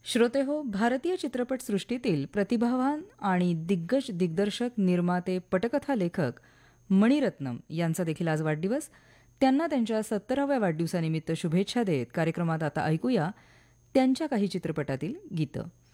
श्रोतेहो, भारतीय चित्रपटसृष्टीतील प्रतिभावान आणि दिग्गज दिग्दर्शक, निर्माते, पटकथा लेखक मणिरत्नम यांचा देखील आज वाढदिवस. त्यांना त्यांच्या 70व्या वाढदिवसानिमित्त शुभेच्छा देत कार्यक्रमात आता ऐकूया त्यांच्या काही चित्रपटातील गीतं.